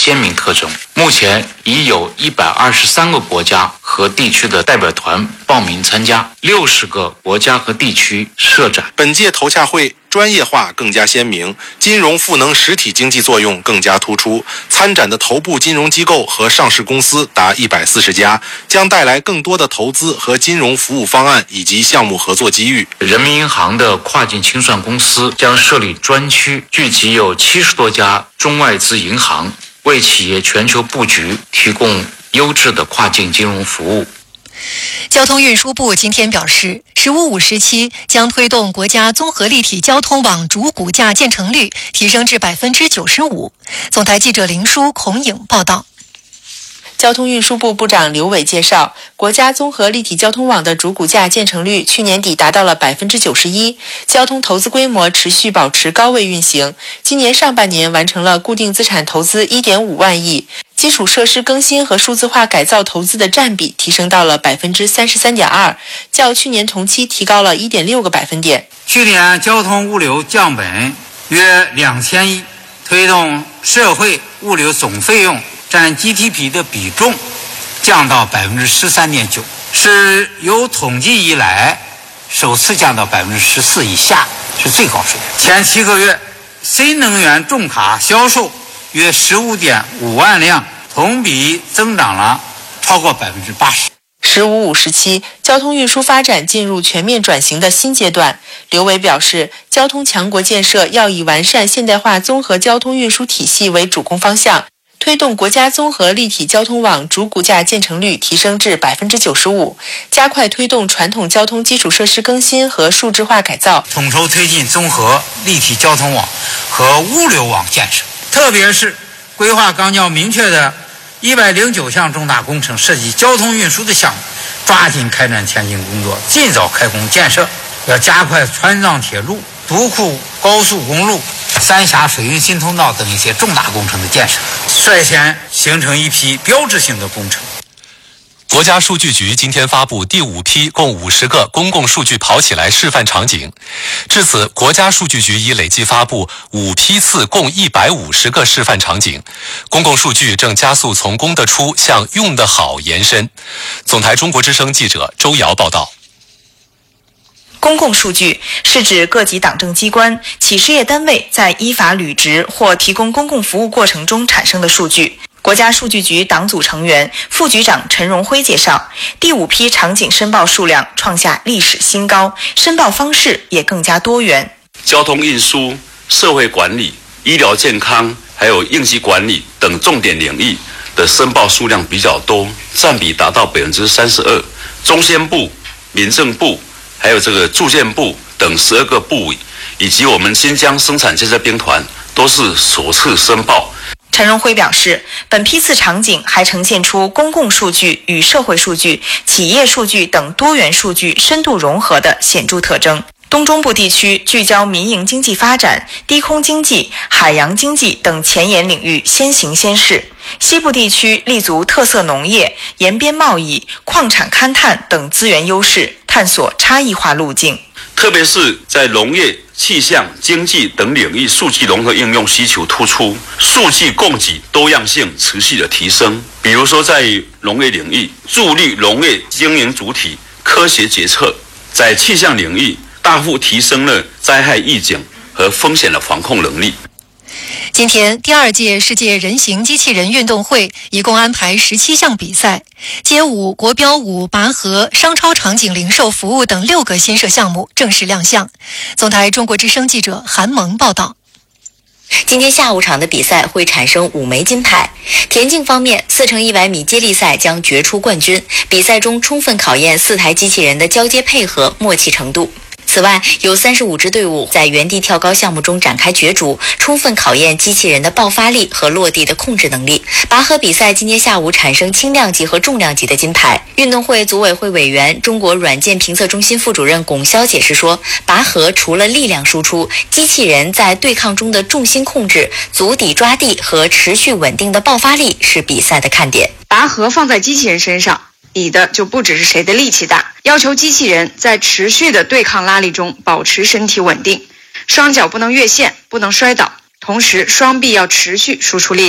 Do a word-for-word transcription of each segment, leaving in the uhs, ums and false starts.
鲜明特征。目前已有一百二十三个国家和地区的代表团报名参加，六十个国家和地区设展。 本届头洽会专业化更加鲜明，金融赋能实体经济作用更加突出。参展的头部金融机构和上市公司达一百四十家，将带来更多的投资和金融服务方案以及项目合作机遇。 人民银行的跨境清算公司将设立专区，聚集有七十多家中外资银行，为企业全球布局提供优质的跨境金融服务。 交通运输部今天表示，十五五时期将推动国家综合立体交通网主骨架建成率提升至百分之九十五。总台记者林舒、孔颖报道。 交通运输部部长刘伟介绍，国家综合立体交通网的主骨架建成率去年底达到了百分之九十一，交通投资规模持续保持高位运行。今年上半年完成了固定资产投资一点五万亿，基础设施更新和数字化改造投资的占比提升到了百分之三十三点二，较去年同期提高了一点六个百分点。 去年交通物流降本约两千亿，推动社会物流总费用占 G D P 的比重降到百分之十三点九，是有统计以来首次降到百分之十四以下，是最高水平。前七个月，新能源重卡销售约十五点五万辆，同比增长了超过百分之八十。 十五五时期，交通运输发展进入全面转型的新阶段。刘伟表示，交通强国建设要以完善现代化综合交通运输体系为主攻方向，推动国家综合立体交通网主骨架建成率提升至百分之九十五，加快推动传统交通基础设施更新和数字化改造， 统筹推进综合立体交通网和物流网建设，特别是规划纲要明确的一百零九项重大工程涉及交通运输的项目，抓紧开展前期工作，尽早开工建设。要加快川藏铁路、独库高速公路、三峡水运新通道等一些重大工程的建设，率先形成一批标志性的工程。 国家数据局今天发布第五批共五十个公共数据跑起来示范场景。至此，国家数据局已累计发布五批次共一百五十个示范场景。公共数据正加速从供得出向用得好延伸。总台中国之声记者周瑶报道。 公共数据是指各级党政机关、企事业单位在依法履职或提供公共服务过程中产生的数据。国家数据局党组成员、副局长陈荣辉介绍，第五批场景申报数量创下历史新高，申报方式也更加多元。 交通运输、社会管理、医疗健康，还有应急管理等重点领域的申报数量比较多，占比达到百分之三十二。中宣部、民政部还有这个住建部等十二个部委，以及我们新疆生产建设兵团都是首次申报。 陈荣辉表示，本批次场景还呈现出公共数据与社会数据、企业数据等多元数据深度融合的显著特征。东中部地区聚焦民营经济发展、低空经济、海洋经济等前沿领域先行先试；西部地区立足特色农业、沿边贸易、矿产勘探等资源优势，探索差异化路径。 特别是在农业、气象、经济等领域，数据融合应用需求突出，数据供给多样性持续的提升。比如说，在农业领域，助力农业经营主体科学决策；在气象领域，大幅提升了灾害预警和风险的防控能力。 今天，第二届世界人形机器人运动会一共安排十七项比赛，街舞、国标舞、拔河、商超场景零售服务等六个新设项目正式亮相。总台中国之声记者韩萌报道。 今天下午场的比赛会产生五枚金牌。田径方面，四乘一百米接力赛将决出冠军，比赛中充分考验四台机器人的交接配合、默契程度。此外，有三十五支队伍在原地跳高项目中展开角逐，充分考验机器人的爆发力和落地的控制能力。拔河比赛今天下午产生轻量级和重量级的金牌。运动会组委会委员、中国软件评测中心副主任龚潇解释说，拔河除了力量输出，机器人在对抗中的重心控制、足底抓地和持续稳定的爆发力是比赛的看点。 拔河放在机器人身上，比的就不只是谁的力气大，要求机器人在持续的对抗拉力中保持身体稳定，双脚不能越线，不能摔倒，同时双臂要持续输出力量。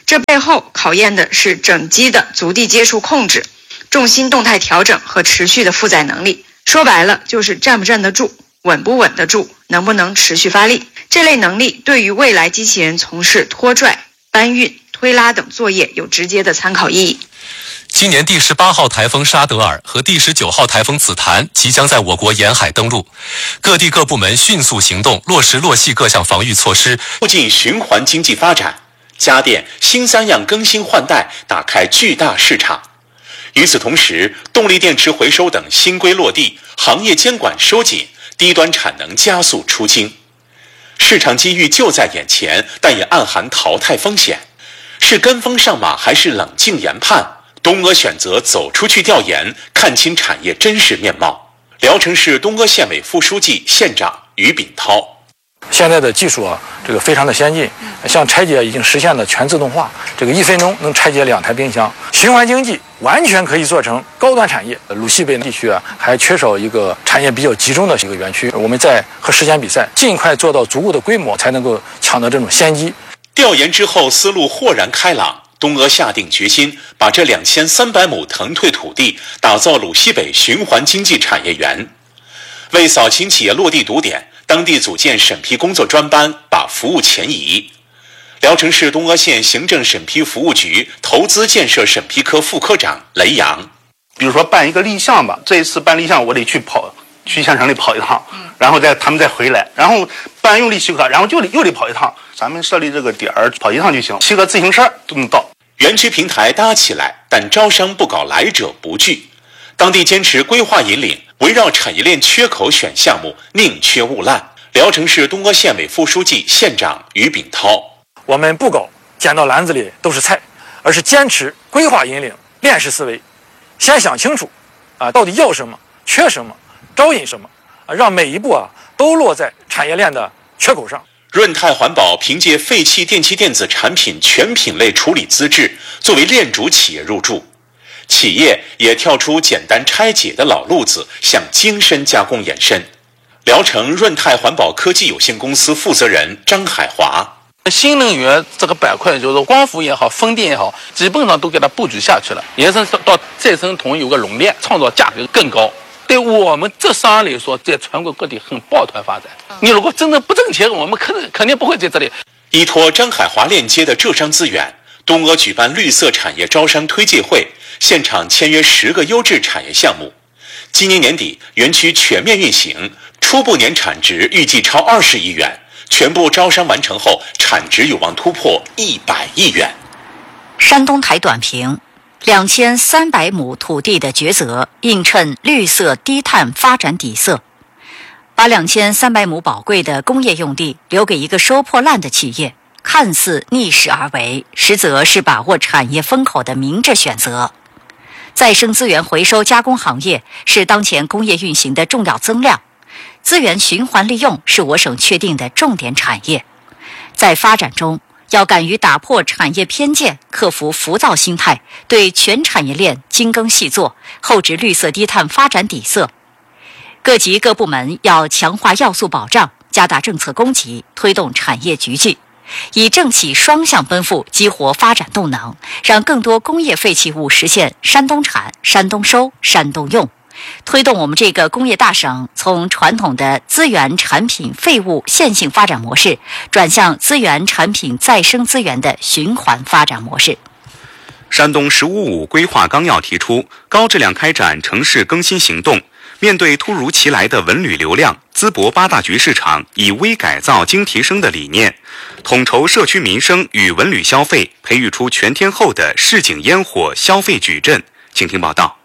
这背后考验的是整机的足地接触控制、重心动态调整和持续的负载能力。说白了就是站不站得住，稳不稳得住，能不能持续发力。这类能力对于未来机器人从事拖拽、搬运、推拉等作业有直接的参考意义。 今年第十八号台风沙德尔和第十九号台风紫檀即将在我国沿海登陆，各地各部门迅速行动，落实落细各项防御措施， 促进循环经济发展。家电新三样更新换代，打开巨大市场。与此同时，动力电池回收等新规落地，行业监管收紧，低端产能加速出京。市场机遇就在眼前，但也暗含淘汰风险。是跟风上马，还是冷静研判？东阿选择走出去调研，看清产业真实面貌。聊城市东阿县委副书记、县长于炳涛。 现在的技术啊，这个非常的先进，像拆解已经实现了全自动化，这个一分钟能拆解两台冰箱。循环经济完全可以做成高端产业。鲁西北地区啊，还缺少一个产业比较集中的一个园区。我们在和时间比赛，尽快做到足够的规模，才能够抢到这种先机。 调研之后，思路豁然开朗。东阿下定决心，把这两千三百亩腾退土地打造鲁西北循环经济产业园。为扫清企业落地堵点，当地组建审批工作专班，把服务前移。聊城市东阿县行政审批服务局投资建设审批科副科长雷阳。 比如说办一个立项吧，这一次办立项我得去跑，去县城里跑一趟，然后再他们再回来，然后办用力许可，然后就得又得跑一趟。咱们设立这个点儿，跑一趟就行，骑个自行车都能到。 园区平台搭起来，但招商不搞来者不拒。当地坚持规划引领，围绕产业链缺口选项目，宁缺毋滥。聊城市东阿县委副书记、县长于炳涛。 我们不搞捡到篮子里都是菜，而是坚持规划引领、链式思维，先想清楚啊，到底要什么、缺什么、招引什么啊，让每一步啊都落在产业链的缺口上。 润泰环保凭借废弃电器电子产品全品类处理资质，作为链主企业入驻，企业也跳出简单拆解的老路子，向精深加工延伸。聊城润泰环保科技有限公司负责人张海华。 新能源这个板块，就是光伏也好，风电也好，基本上都给它布局下去了，延伸到再生铜有个熔炼，创造价格更高。对我们浙商来说，在全国各地很抱团发展。你如果真的不挣钱，我们肯肯定不会在这里。 依托张海华链接的浙商资源，东阿举办绿色产业招商推介会，现场签约十个优质产业项目。今年年底，园区全面运行，初步年产值预计超二十亿元。全部招商完成后，产值有望突破一百亿元。 山东台短评。两千三百亩土地的抉择，映衬绿色低碳发展底色。把两千三百亩宝贵的工业用地留给一个收破烂的企业，看似逆势而为，实则是把握产业风口的明智选择。再生资源回收加工行业是当前工业运行的重要增量，资源循环利用是我省确定的重点产业。在发展中，要敢于打破产业偏见，克服浮躁心态，对全产业链精耕细作，厚植绿色低碳发展底色。各级各部门要强化要素保障，加大政策供给，推动产业聚聚，以政企双向奔赴激活发展动能，让更多工业废弃物实现山东产、山东收、山东用。推动我们这个工业大省从传统的资源产品废物线性发展模式，转向资源产品再生资源的循环发展模式。 山东“十五五”规划纲要提出，高质量开展城市更新行动，面对突如其来的文旅流量，淄博八大局市场以微改造精提升的理念，统筹社区民生与文旅消费，培育出全天候的市井烟火消费矩阵。请听报道。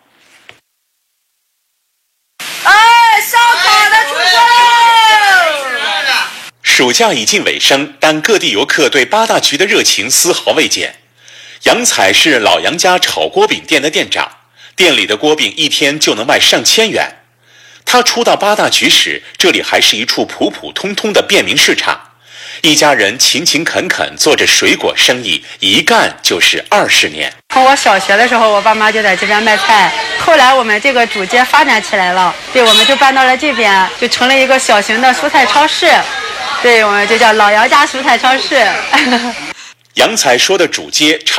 哎，烧烤的出锅喽！ 暑假已近尾声，但各地游客对八大局的热情丝毫未减。杨彩是老杨家炒锅饼店的店长，店里的锅饼一天就能卖上千元。他初到八大局时，这里还是一处普普通通的便民市场，一家人勤勤恳恳做着水果生意，一干就是二十年。 从我小学的时候，我爸妈就在这边卖菜，后来我们这个主街发展起来了，对，我们就搬到了这边，就成了一个小型的蔬菜超市，对，我们就叫老杨家蔬菜超市。 杨彩说的主街